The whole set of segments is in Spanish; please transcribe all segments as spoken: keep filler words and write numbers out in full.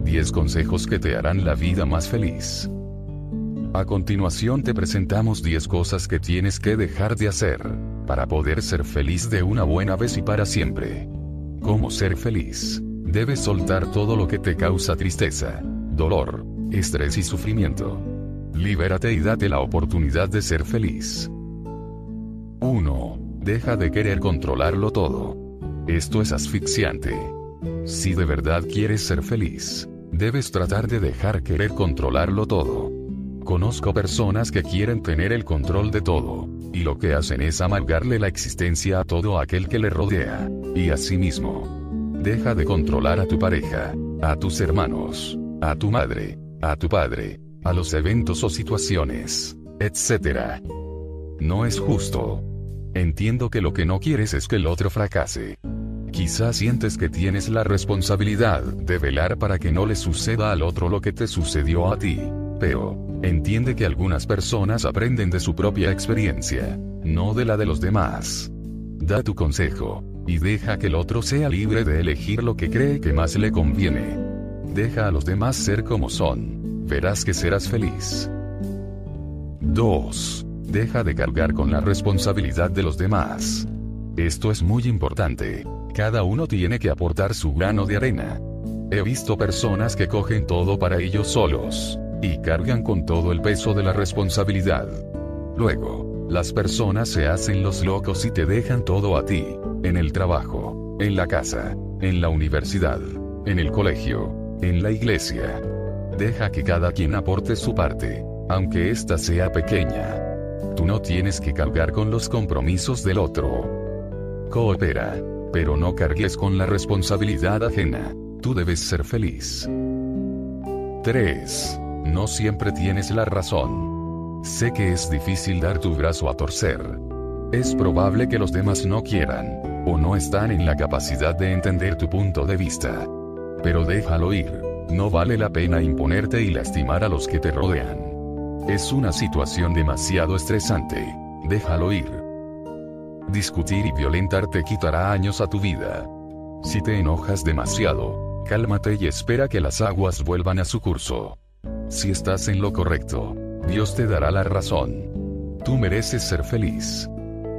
diez consejos que te harán la vida más feliz. A continuación te presentamos diez cosas que tienes que dejar de hacer para poder ser feliz de una buena vez y para siempre. ¿Cómo ser feliz? Debes soltar todo lo que te causa tristeza, dolor, estrés y sufrimiento. Libérate y date la oportunidad de ser feliz. uno. Deja de querer controlarlo todo. Esto es asfixiante. Si de verdad quieres ser feliz, debes tratar de dejar querer controlarlo todo. Conozco personas que quieren tener el control de todo, y lo que hacen es amargarle la existencia a todo aquel que le rodea, y a sí mismo. Deja de controlar a tu pareja, a tus hermanos, a tu madre, a tu padre, a los eventos o situaciones, etcétera. No es justo. Entiendo que lo que no quieres es que el otro fracase. Quizás sientes que tienes la responsabilidad de velar para que no le suceda al otro lo que te sucedió a ti. Pero, entiende que algunas personas aprenden de su propia experiencia, no de la de los demás. Da tu consejo, y deja que el otro sea libre de elegir lo que cree que más le conviene. Deja a los demás ser como son, verás que serás feliz. dos. Deja de cargar con la responsabilidad de los demás. Esto es muy importante. Cada uno tiene que aportar su grano de arena. He visto personas que cogen todo para ellos solos, y cargan con todo el peso de la responsabilidad. Luego, las personas se hacen los locos y te dejan todo a ti, en el trabajo, en la casa, en la universidad, en el colegio, en la iglesia. Deja que cada quien aporte su parte, aunque ésta sea pequeña. Tú no tienes que cargar con los compromisos del otro. Coopera, pero no cargues con la responsabilidad ajena. Tú debes ser feliz. tres. No siempre tienes la razón. Sé que es difícil dar tu brazo a torcer. Es probable que los demás no quieran, o no están en la capacidad de entender tu punto de vista. Pero déjalo ir. No vale la pena imponerte y lastimar a los que te rodean. Es una situación demasiado estresante. Déjalo ir. Discutir y violentarte quitará años a tu vida. Si te enojas demasiado, cálmate y espera que las aguas vuelvan a su curso. Si estás en lo correcto, Dios te dará la razón. Tú mereces ser feliz.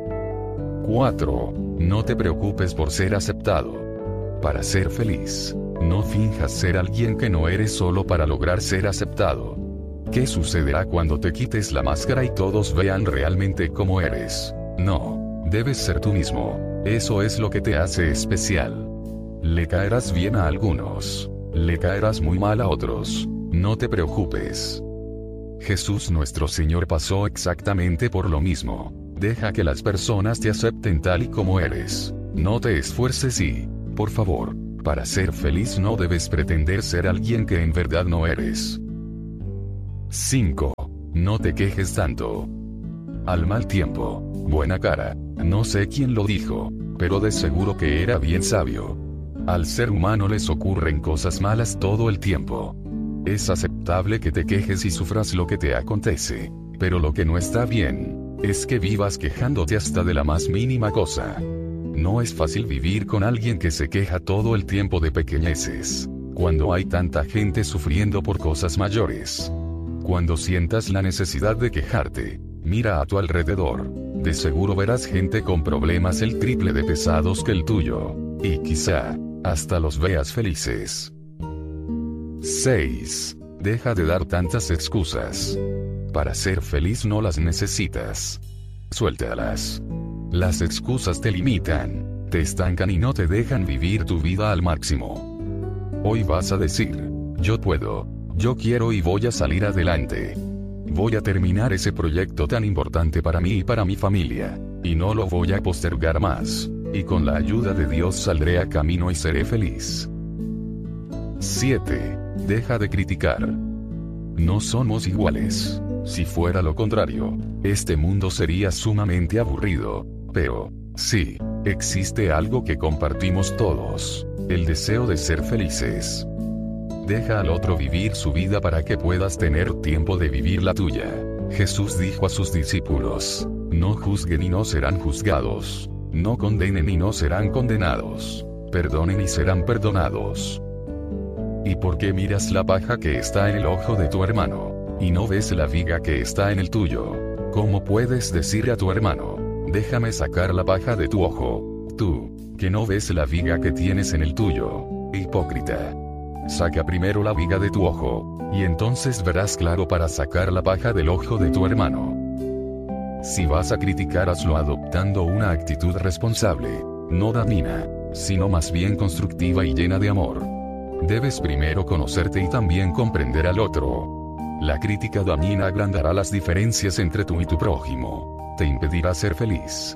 cuatro. No te preocupes por ser aceptado. Para ser feliz, no finjas ser alguien que no eres solo para lograr ser aceptado. ¿Qué sucederá cuando te quites la máscara y todos vean realmente cómo eres? No, debes ser tú mismo. Eso es lo que te hace especial. Le caerás bien a algunos. Le caerás muy mal a otros. No te preocupes. Jesús nuestro Señor pasó exactamente por lo mismo. Deja que las personas te acepten tal y como eres. No te esfuerces y, por favor, para ser feliz no debes pretender ser alguien que en verdad no eres. cinco. No te quejes tanto. Al mal tiempo, buena cara. No sé quién lo dijo, pero de seguro que era bien sabio. Al ser humano les ocurren cosas malas todo el tiempo. Es aceptable que te quejes y sufras lo que te acontece, pero lo que no está bien es que vivas quejándote hasta de la más mínima cosa. No es fácil vivir con alguien que se queja todo el tiempo de pequeñeces, cuando hay tanta gente sufriendo por cosas mayores. Cuando sientas la necesidad de quejarte, mira a tu alrededor. De seguro verás gente con problemas el triple de pesados que el tuyo, y quizá hasta los veas felices. seis. Deja de dar tantas excusas. Para ser feliz no las necesitas. Suéltalas. Las excusas te limitan, te estancan y no te dejan vivir tu vida al máximo. Hoy vas a decir, yo puedo, yo quiero y voy a salir adelante. Voy a terminar ese proyecto tan importante para mí y para mi familia, y no lo voy a postergar más, y con la ayuda de Dios saldré a camino y seré feliz. siete. Deja de criticar. No somos iguales. Si fuera lo contrario, este mundo sería sumamente aburrido. Pero, sí, existe algo que compartimos todos: el deseo de ser felices. Deja al otro vivir su vida para que puedas tener tiempo de vivir la tuya. Jesús dijo a sus discípulos: no juzguen y no serán juzgados. No condenen y no serán condenados. Perdonen y serán perdonados. ¿Y por qué miras la paja que está en el ojo de tu hermano, y no ves la viga que está en el tuyo? ¿Cómo puedes decir a tu hermano, déjame sacar la paja de tu ojo, tú, que no ves la viga que tienes en el tuyo? Hipócrita. Saca primero la viga de tu ojo, y entonces verás claro para sacar la paja del ojo de tu hermano. Si vas a criticar, hazlo adoptando una actitud responsable, no dañina, sino más bien constructiva y llena de amor. Debes primero conocerte y también comprender al otro. La crítica dañina agrandará las diferencias entre tú y tu prójimo. Te impedirá ser feliz.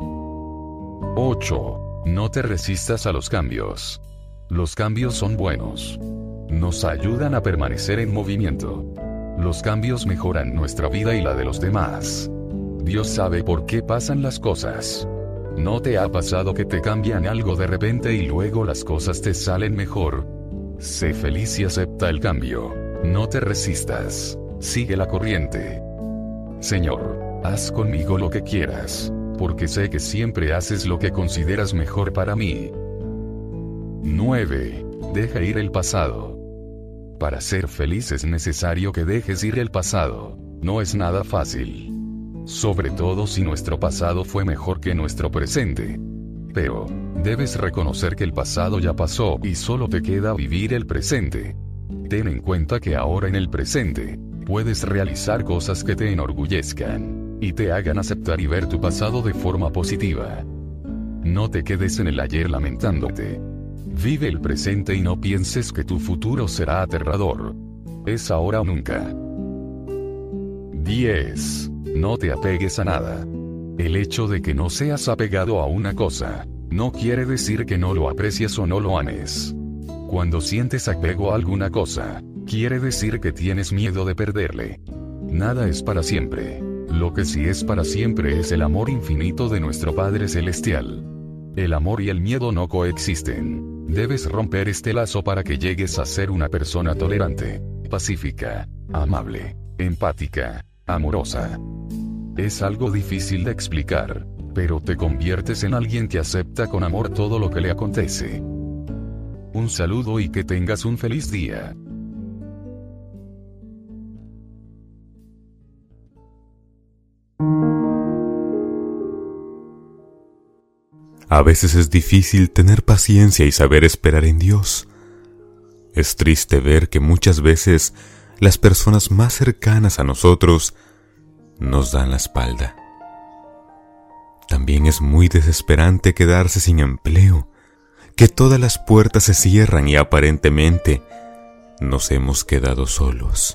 ocho. No te resistas a los cambios. Los cambios son buenos. Nos ayudan a permanecer en movimiento. Los cambios mejoran nuestra vida y la de los demás. Dios sabe por qué pasan las cosas. ¿No te ha pasado que te cambian algo de repente y luego las cosas te salen mejor? Sé feliz y acepta el cambio. No te resistas. Sigue la corriente. Señor, haz conmigo lo que quieras, porque sé que siempre haces lo que consideras mejor para mí. nueve. Deja ir el pasado. Para ser feliz es necesario que dejes ir el pasado. No es nada fácil. Sobre todo si nuestro pasado fue mejor que nuestro presente. Pero, debes reconocer que el pasado ya pasó y solo te queda vivir el presente. Ten en cuenta que ahora en el presente, puedes realizar cosas que te enorgullezcan, y te hagan aceptar y ver tu pasado de forma positiva. No te quedes en el ayer lamentándote. Vive el presente y no pienses que tu futuro será aterrador. Es ahora o nunca. diez. No te apegues a nada. El hecho de que no seas apegado a una cosa, no quiere decir que no lo aprecies o no lo ames. Cuando sientes apego a alguna cosa, quiere decir que tienes miedo de perderle. Nada es para siempre. Lo que sí es para siempre es el amor infinito de nuestro Padre Celestial. El amor y el miedo no coexisten. Debes romper este lazo para que llegues a ser una persona tolerante, pacífica, amable, empática, amorosa. Es algo difícil de explicar, pero te conviertes en alguien que acepta con amor todo lo que le acontece. Un saludo y que tengas un feliz día. A veces es difícil tener paciencia y saber esperar en Dios. Es triste ver que muchas veces las personas más cercanas a nosotros nos dan la espalda. También es muy desesperante quedarse sin empleo, que todas las puertas se cierran y aparentemente nos hemos quedado solos.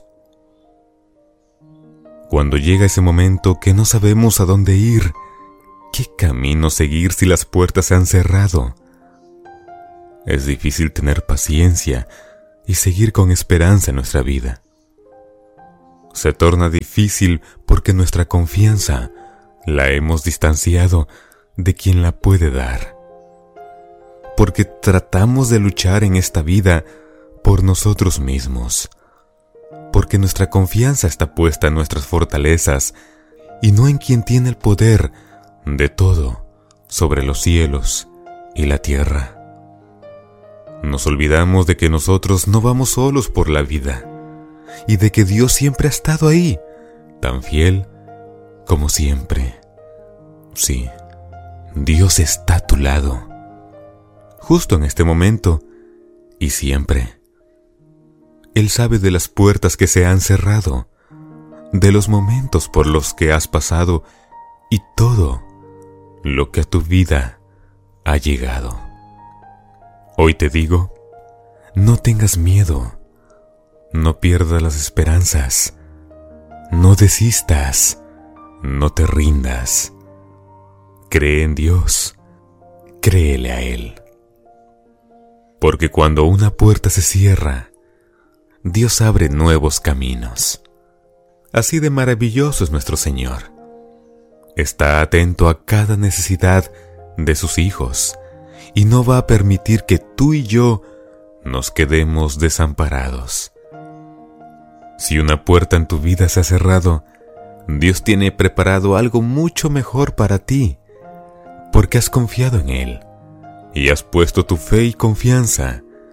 Cuando llega ese momento que no sabemos a dónde ir, ¿qué camino seguir si las puertas se han cerrado? Es difícil tener paciencia y seguir con esperanza en nuestra vida. Se torna difícil porque nuestra confianza la hemos distanciado de quien la puede dar. Porque tratamos de luchar en esta vida por nosotros mismos. Porque nuestra confianza está puesta en nuestras fortalezas y no en quien tiene el poder de todo sobre los cielos y la tierra. Nos olvidamos de que nosotros no vamos solos por la vida y de que Dios siempre ha estado ahí, tan fiel como siempre. Sí, Dios está a tu lado, justo en este momento y siempre. Él sabe de las puertas que se han cerrado, de los momentos por los que has pasado y todo lo que a tu vida ha llegado. Hoy te digo, no tengas miedo, no pierdas las esperanzas, no desistas, no te rindas. Cree en Dios, créele a Él. Porque cuando una puerta se cierra, Dios abre nuevos caminos. Así de maravilloso es nuestro Señor. Está atento a cada necesidad de sus hijos y no va a permitir que tú y yo nos quedemos desamparados. Si una puerta en tu vida se ha cerrado, Dios tiene preparado algo mucho mejor para ti, porque has confiado en Él y has puesto tu fe y confianza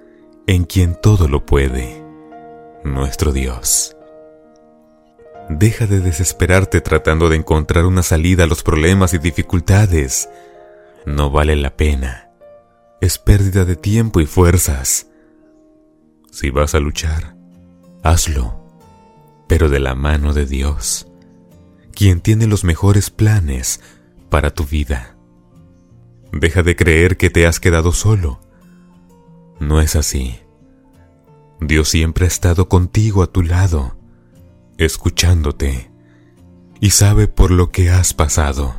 en quien todo lo puede, nuestro Dios. Deja de desesperarte tratando de encontrar una salida a los problemas y dificultades. No vale la pena. Es pérdida de tiempo y fuerzas. Si vas a luchar, hazlo, pero de la mano de Dios, quien tiene los mejores planes para tu vida. Deja de creer que te has quedado solo. No es así. Dios siempre ha estado contigo a tu lado, escuchándote, y sabe por lo que has pasado.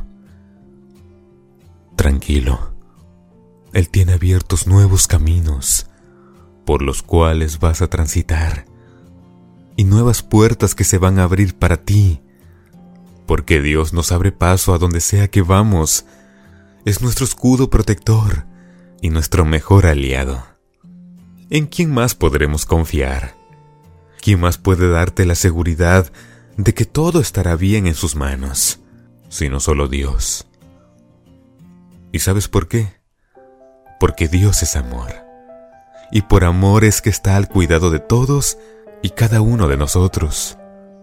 Tranquilo, Él tiene abiertos nuevos caminos por los cuales vas a transitar, y nuevas puertas que se van a abrir para ti, porque Dios nos abre paso a donde sea que vamos. Es nuestro escudo protector y nuestro mejor aliado. ¿En quién más podremos confiar? ¿Quién más puede darte la seguridad de que todo estará bien en sus manos, sino solo Dios? ¿Y sabes por qué? Porque Dios es amor, y por amor es que está al cuidado de todos y cada uno de nosotros.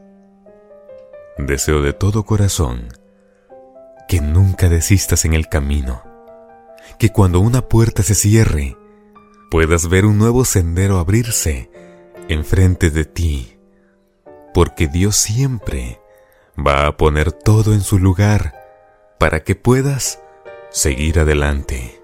Deseo de todo corazón que nunca desistas en el camino, que cuando una puerta se cierre, puedas ver un nuevo sendero abrirse enfrente de ti, porque Dios siempre va a poner todo en su lugar para que puedas seguir adelante.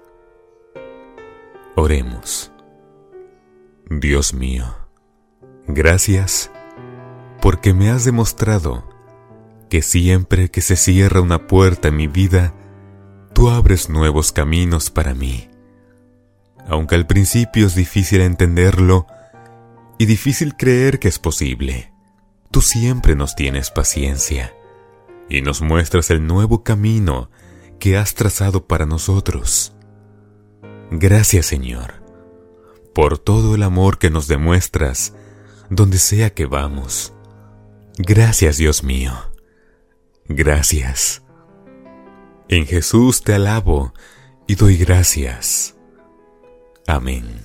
Oremos. Dios mío, gracias porque me has demostrado que siempre que se cierra una puerta en mi vida, tú abres nuevos caminos para mí. Aunque al principio es difícil entenderlo y difícil creer que es posible, tú siempre nos tienes paciencia y nos muestras el nuevo camino que has trazado para nosotros. Gracias, Señor, por todo el amor que nos demuestras donde sea que vamos. Gracias, Dios mío. Gracias. En Jesús te alabo y doy gracias. Amén.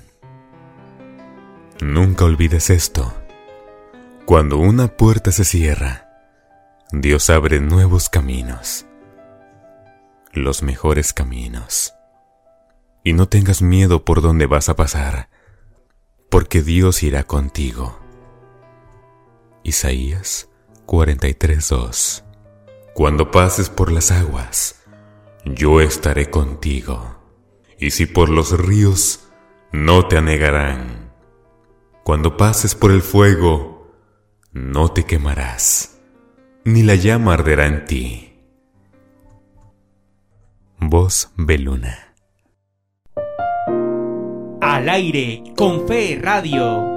Nunca olvides esto. Cuando una puerta se cierra, Dios abre nuevos caminos, los mejores caminos. Y no tengas miedo por dónde vas a pasar, porque Dios irá contigo. Isaías cuarenta y tres, dos. Cuando pases por las aguas, yo estaré contigo, y si por los ríos, no te anegarán. Cuando pases por el fuego, no te quemarás, ni la llama arderá en ti. Voz Beluna. Al aire con Fe Radio.